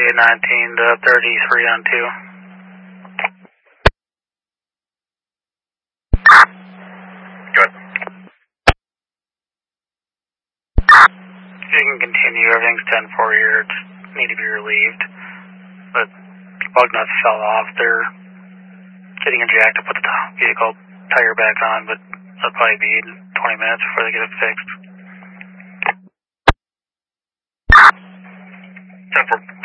Chevy 19 to 33 on 2. Good. You can continue, everything's 10-4 here, it's need to be relieved. But bug nuts fell off, they're getting a jack to put the vehicle tire back on, but it'll probably be 20 minutes before they get it fixed. 10-4.